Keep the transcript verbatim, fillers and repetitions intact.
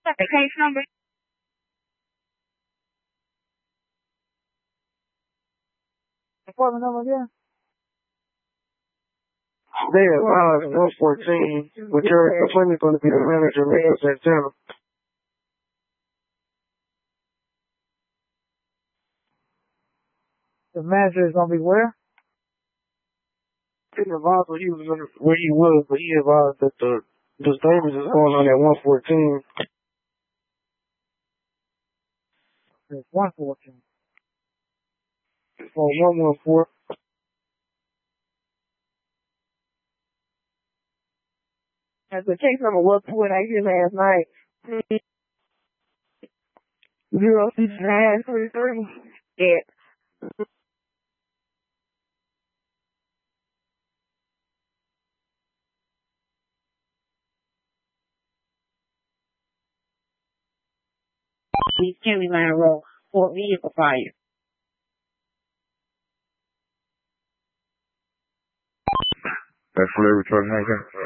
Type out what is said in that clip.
The case number. Department number again? They advised one fourteen, but your appointment is going to be the manager, Mayor Santana. The manager is going to be where? He advised where he was, where he was, but he advised that the disturbance is going on at one fourteen. It's one fourteen. Oh, one one four. And the case number was put out here last night. Zero six nine three three. Yeah. East County Line Road, Fort Vehicle Fire. That's for every truck maker.